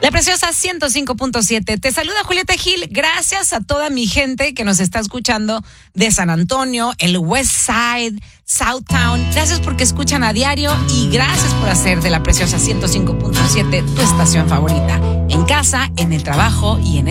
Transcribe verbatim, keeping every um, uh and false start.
La preciosa ciento cinco punto siete. Te saluda Julieta Gil. Gracias a toda mi gente que nos está escuchando de San Antonio, el West Side, Southtown. Gracias porque escuchan a diario y gracias por hacer de la preciosa ciento cinco punto siete tu estación favorita. En casa, en el trabajo y en el